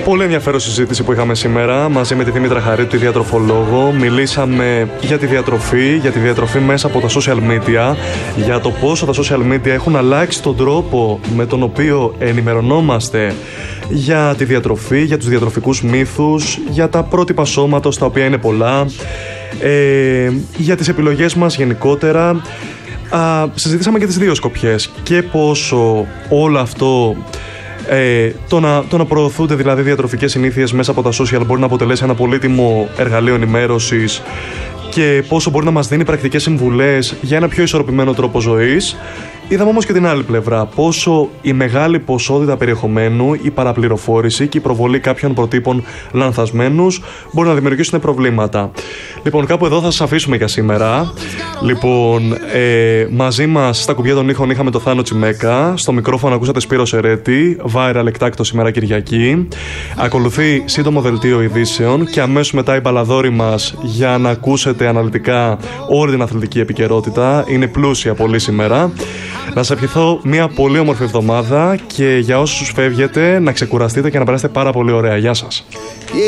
Πολύ ενδιαφέρουσα συζήτηση που είχαμε σήμερα μαζί με τη Δήμητρα Χαρίτου, τη διατροφολόγο. Μιλήσαμε για τη διατροφή μέσα από τα social media, για το πόσο τα social media έχουν αλλάξει τον τρόπο με τον οποίο ενημερωνόμαστε για τη διατροφή, για τους διατροφικούς μύθους, για τα πρότυπα σώματος, τα οποία είναι πολλά, για τις επιλογές μας γενικότερα. Συζητήσαμε και τις δύο σκοπιές και πόσο όλο αυτό, το να προωθούνται δηλαδή διατροφικές συνήθειες μέσα από τα social μπορεί να αποτελέσει ένα πολύτιμο εργαλείο ενημέρωσης και πόσο μπορεί να μας δίνει πρακτικές συμβουλές για ένα πιο ισορροπημένο τρόπο ζωής. Είδαμε όμως και την άλλη πλευρά, πόσο η μεγάλη ποσότητα περιεχομένου, η παραπληροφόρηση και η προβολή κάποιων προτύπων λανθασμένους μπορεί να δημιουργήσουν προβλήματα. Λοιπόν, κάπου εδώ θα σας αφήσουμε για σήμερα. Λοιπόν, μαζί μας στα κουμπιά των ήχων είχαμε το Θάνο Τσιμέκα. Στο μικρόφωνο ακούσατε Σπύρο Σερέτη, viral εκτάκτο σήμερα Κυριακή. Ακολουθεί σύντομο δελτίο ειδήσεων και αμέσως μετά η μπαλαδόρη μας για να ακούσετε αναλυτικά όλη την αθλητική επικαιρότητα. Είναι πλούσια πολύ σήμερα. Να σας ευχηθώ μια πολύ όμορφη εβδομάδα και για όσους φεύγετε να ξεκουραστείτε και να περάσετε πάρα πολύ ωραία. Γεια σας.